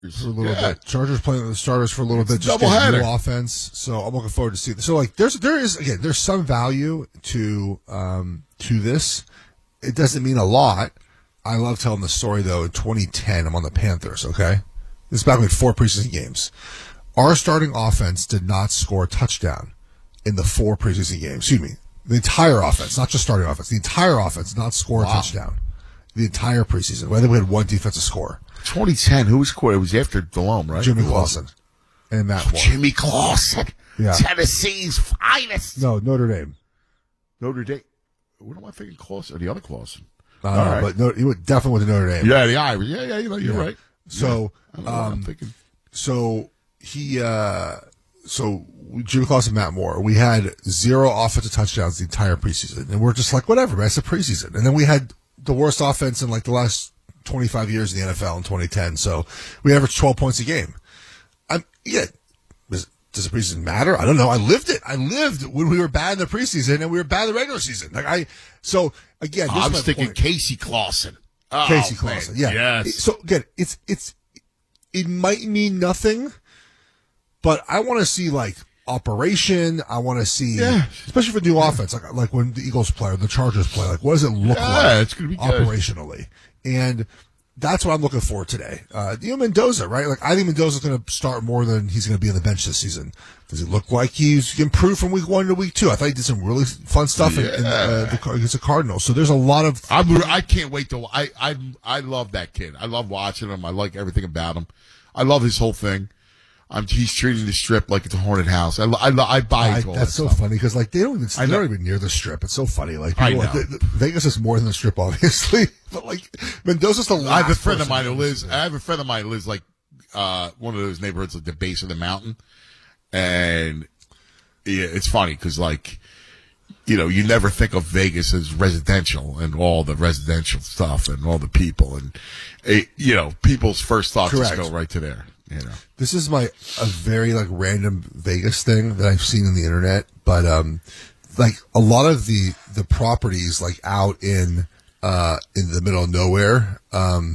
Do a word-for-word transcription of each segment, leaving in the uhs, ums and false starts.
For a little Yeah. bit. Chargers playing with the starters for a little It's bit. Just double getting header. new offense. So I'm looking forward to seeing this. So like there's there is again, there's some value to um to this. It doesn't mean a lot. I love telling the story though. In twenty ten, I'm on the Panthers, okay? This is back when we had four preseason games. Our starting offense did not score a touchdown in the four preseason games. Excuse me. The entire offense, not just starting offense, the entire offense did not score Wow. a touchdown. The entire preseason. Whether we had one defensive score. twenty ten, who was quarterback? It was after Delhomme, right? Jimmy Who was Clausen. And Matt it? Moore. Jimmy Clausen. Yeah. Tennessee's finest. No, Notre Dame. Notre Dame. What am I thinking? Clausen? Or the other Clausen? Uh, All right. But no, he went, definitely went to Notre Dame. Yeah, the Irish. Yeah, yeah, you know, you're Yeah. right. So, I don't know what I'm um, thinking. so he, uh, so Jimmy Clausen, Matt Moore, we had zero offensive touchdowns the entire preseason. And we're just like, whatever, man, it's a preseason. And then we had the worst offense in like the last twenty-five years in the N F L in twenty ten. So we averaged twelve points a game. I'm, yeah. Does, does the preseason matter? I don't know. I lived it. I lived when we were bad in the preseason and we were bad in the regular season. Like I, so again, this I is was my thinking point. Casey Clausen. Oh, Casey man. Clausen, yeah. Yes. So again, it's it's it might mean nothing, but I want to see like operation. I want to see, Yeah. especially for new offense, like like when the Eagles play or the Chargers play. Like, what does it look Yeah, like it's gonna be good. operationally? And that's what I'm looking for today. Uh, you know, Mendoza, right? Like, I think Mendoza's going to start more than he's going to be on the bench this season. Does it look like he's improved from week one to week two? I thought he did some really fun stuff in, in uh, the, against the Cardinals. So there's a lot of. I'm, I can't wait to. I I I love that kid. I love watching him. I like everything about him. I love his whole thing. I'm, he's treating the strip like it's a haunted house. I, I, I buy I, into all that's that so stuff. funny because like they don't even I they're know. not even near the strip. It's so funny. Like I people, know. like, the, the, Vegas is more than the strip, obviously, but like Mendoza's the last. I have a friend of person mine who to lives. visit. I have a friend of mine who lives like uh, one of those neighborhoods at the base of the mountain, and yeah, it's funny because like you know you never think of Vegas as residential and all the residential stuff and all the people and it, you know people's first thoughts just Correct. go right to there. You know, This is my a very like random Vegas thing that I've seen on the internet, but um, like a lot of the the properties like out in uh in the middle of nowhere, um,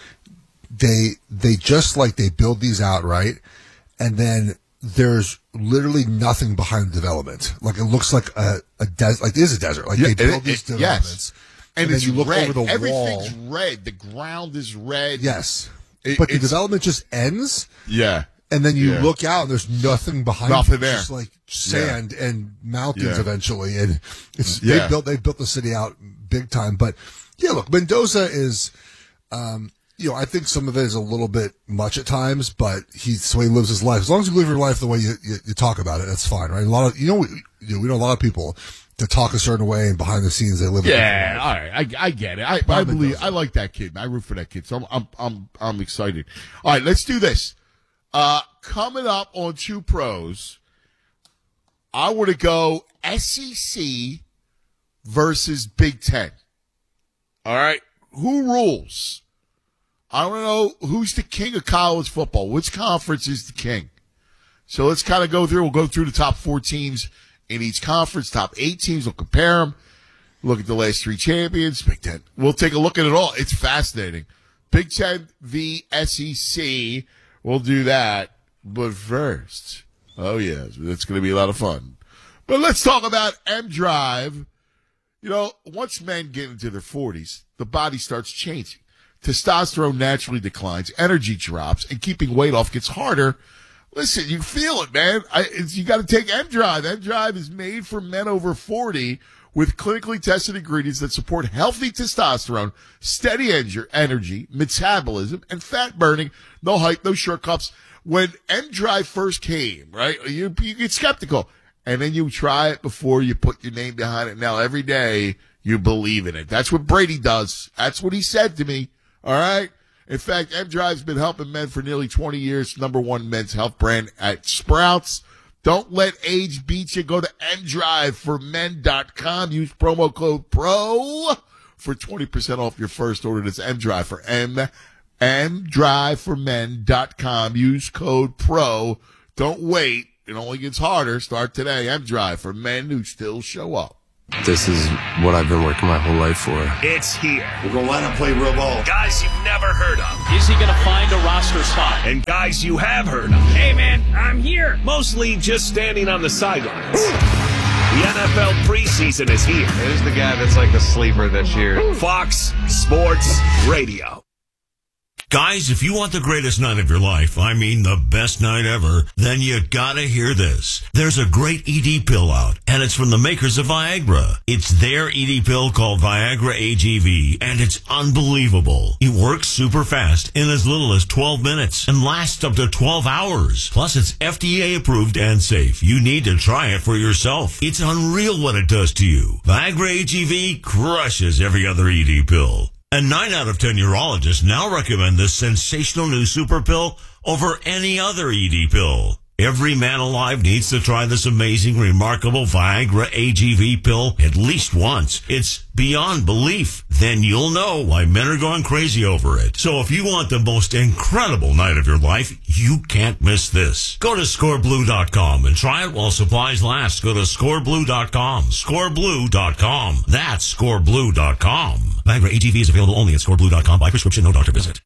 they they just like they build these out right, and then there's literally nothing behind the development. Like it looks like a a desert, like it is a desert. Like Yeah, they it- build it- these yes. developments, and, and, then it's you look red. over the Everything's wall. red. The ground is red. Yes, It- but the it's- development just ends. Yeah. And then you Yeah. look out, and there's nothing behind Nothing you. there. It's just like sand and mountains Yeah. eventually. And it's Yeah. they built they built the city out big time. But yeah, look, Mendoza is, um, you know, I think some of it is a little bit much at times, but he's the way he lives his life. As long as you live your life the way you, you, you talk about it, that's fine, right? A lot of you know, we, you know, we know a lot of people that talk a certain way, and behind the scenes they live. a Yeah, different all right, I, I get it. I, I Bob believe Mendoza. I like that kid. I root for that kid, so I'm I'm I'm, I'm excited. All right, let's do this. Uh, coming up on Two Pros, I want to go S E C versus Big Ten. All right, who rules? I want to know who's the king of college football. Which conference is the king? So let's kind of go through. We'll go through the top four teams in each conference, top eight teams. We'll compare them. Look at the last three champions. Big Ten. We'll take a look at it all. It's fascinating. Big Ten v. S E C. We'll do that. But first, oh yeah, it's going to be a lot of fun. But let's talk about M Drive. You know, once men get into their forties, the body starts changing. Testosterone naturally declines, energy drops, and keeping weight off gets harder. Listen, you feel it, man. I, it's, you got to take M Drive. M Drive is made for men over forty with clinically tested ingredients that support healthy testosterone, steady en- energy, metabolism, and fat burning. No hype, no shortcuts. When M Drive first came, right, you, you get skeptical. And then you try it before you put your name behind it. Now, every day, you believe in it. That's what Brady does. That's what he said to me. All right? In fact, M Drive's been helping men for nearly twenty years. Number one men's health brand at Sprouts. Don't let age beat you. Go to m drive for men dot com. Use promo code PRO for twenty percent off your first order. That's M-Drive for M, m drive for men dot com. Use code PRO. Don't wait. It only gets harder. Start today. M-Drive for men who still show up. This is what I've been working my whole life for. It's here. We're going to line up, play real ball. Guys you've never heard of. Is he going to find a roster spot? And guys you have heard of. Hey, man, I'm here. Mostly just standing on the sidelines. The N F L preseason is here. There's the guy that's like a sleeper this year. Fox Sports Radio. Guys, if you want the greatest night of your life, I mean the best night ever, then you gotta hear this. There's a great E D pill out, and it's from the makers of Viagra. It's their E D pill called Viagra A G V, and it's unbelievable. It works super fast in as little as twelve minutes and lasts up to twelve hours. Plus, it's F D A approved and safe. You need to try it for yourself. It's unreal what it does to you. Viagra A G V crushes every other E D pill. And nine out of ten urologists now recommend this sensational new super pill over any other E D pill. Every man alive needs to try this amazing, remarkable Viagra A G V pill at least once. It's beyond belief. Then you'll know why men are going crazy over it. So if you want the most incredible night of your life, you can't miss this. Go to score blue dot com and try it while supplies last. Go to score blue dot com. score blue dot com. That's score blue dot com. Viagra A G V is available only at score blue dot com by prescription, no doctor visit.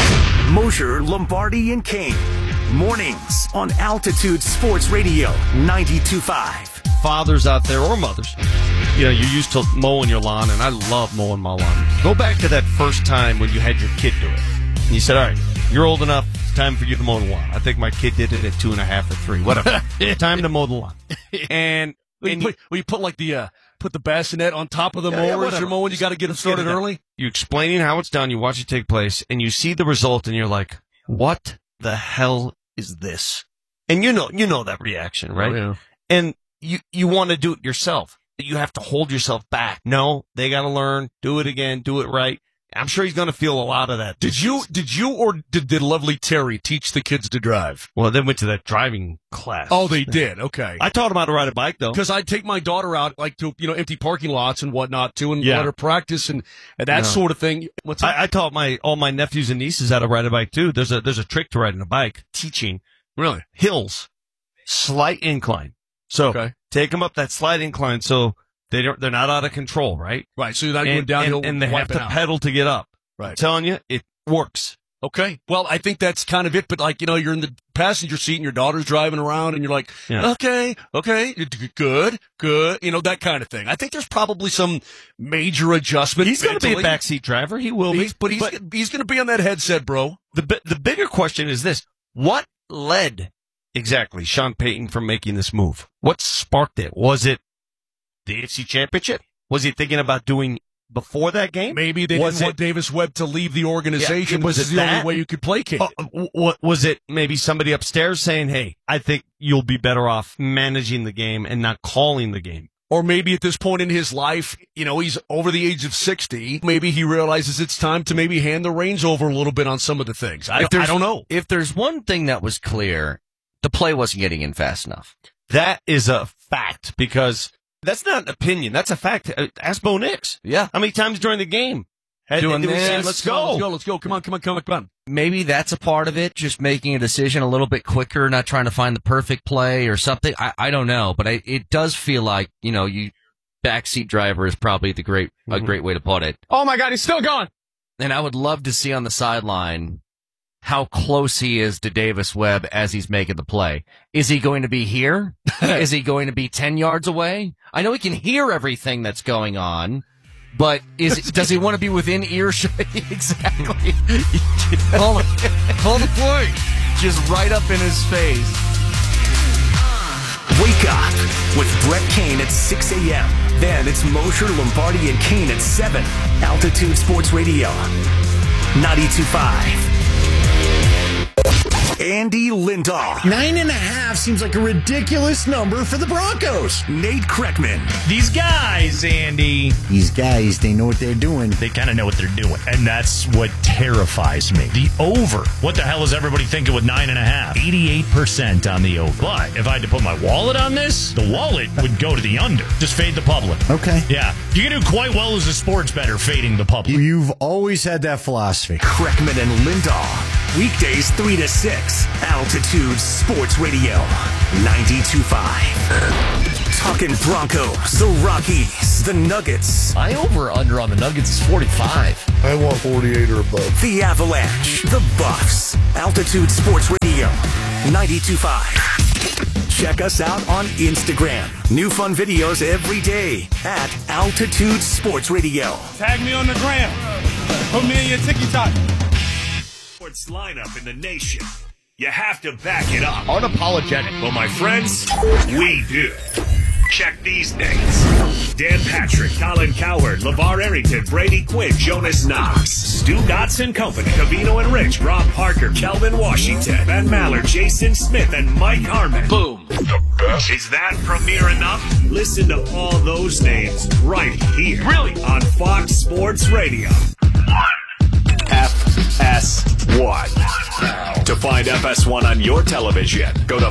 Mosher, Lombardi, and Kane. Mornings on Altitude Sports Radio ninety-two point five. Fathers out there or mothers, you know, you're used to mowing your lawn, and I love mowing my lawn. Go back to that first time when you had your kid do it. And you said, all right, you're old enough, it's time for you to mow the lawn. I think my kid did it at two and a half or three, whatever. Time to mow the lawn. And, Well, and you, put, well, you put like the uh, put the bassinet on top of the Yeah, yeah, mower as whatever. you're mowing. You got to get them Let's get started it done. early. You're explaining how it's done. You watch it take place, and you see the result, and you're like, "What the hell is this?" And you know, you know that reaction, right? Oh, yeah. And you you want to do it yourself. You have to hold yourself back. No, they got to learn. Do it again. Do it right. I'm sure he's going to feel a lot of that. Did you did you or did, did lovely Terry teach the kids to drive? Well, they went to that driving class. Oh, they did. Okay. I taught them how to ride a bike, though. Because I'd take my daughter out, like to you know empty parking lots and whatnot too, and Yeah. let her practice and, and that No. sort of thing. What's that? I, I taught my all my nephews and nieces how to ride a bike too. There's a there's a trick to riding a bike. Teaching really hills, slight incline. So Okay. take them up that slight incline so they don't they're not out of control, right? right. So you're not going And, downhill and, and they have wiping to out. pedal to get up. I'm Right. telling you, it works. Okay. Well, I think that's kind of it. But like, you know, you're in the passenger seat and your daughter's driving around and you're like, Yeah. okay, okay, good, good. You know, that kind of thing. I think there's probably some major adjustment. He's going to be a mentally. backseat driver. He will He's, be. but he's, he's going to be on that headset, bro. The bi- the bigger question is this: what led exactly Sean Payton from making this move? What sparked it? Was it the A F C Championship? Was he thinking about doing before that game? Maybe they Was didn't want it- Davis Webb to leave the organization. Yeah, was this is it the that? only way you could placate. Uh, w- w- was it maybe somebody upstairs saying, "Hey, I think you'll be better off managing the game and not calling the game"? Or maybe at this point in his life, you know, he's over the age of sixty. Maybe he realizes it's time to maybe hand the reins over a little bit on some of the things. I, If don't, I there's- don't know. If there's one thing that was clear, the play wasn't getting in fast enough. That is a fact because that's not an opinion. That's a fact. Uh, Ask Bo Nix. Yeah. How many times during the game? Had- Doing it was saying, this. let's Come on, go. let's go. Let's go. Come on, come on, come on, come on. Maybe that's a part of it, just making a decision a little bit quicker, not trying to find the perfect play or something. I, I don't know, but I, it does feel like, you know, you backseat driver is probably the great, a Mhm. great way to put it. Oh my God, he's still going. And I would love to see on the sideline how close he is to Davis Webb as he's making the play. Is he going to be here? Is he going to be ten yards away? I know he can hear everything that's going on, but is does he want to be within earshot? Exactly. Call, it, call the play. Just right up in his face. Wake up with Brett Kane at six a.m. Then it's Mosher, Lombardi, and Kane at seven. Altitude Sports Radio ninety-two point five. Andy Lindahl. Nine and a half seems like a ridiculous number for the Broncos. Nate Kreckman. These guys, Andy. These guys, they know what they're doing. They kind of know what they're doing. And that's what terrifies me. The over. What the hell is everybody thinking with nine and a half? eighty-eight percent on the over. But if I had to put my wallet on this, the wallet would go to the under. Just fade the public. Okay. Yeah. You can do quite well as a sports bettor fading the public. You've always had that philosophy. Kreckman and Lindahl. Weekdays three to six. Altitude Sports Radio ninety-two point five. Talking Broncos, the Rockies, the Nuggets. My over-under on the Nuggets is forty-five. I want forty-eight or above. The Avalanche, the Buffs. Altitude Sports Radio, ninety-two point five. Check us out on Instagram. New fun videos every day at Altitude Sports Radio. Tag me on the gram. Put me in your TikTok. Sports lineup in the nation. You have to back it up. Unapologetic. Well, my friends, we do. Check these names. Dan Patrick, Colin Cowherd, LeVar Arrington, Brady Quinn, Jonas Knox, Stu Dotson Company, Cavino and Rich, Rob Parker, Kelvin Washington, Ben Maller, Jason Smith, and Mike Harmon. Boom. The best. Is that premiere enough? Listen to all those names right here. Really? On Fox Sports Radio. F S one. To find F S one on your television, go to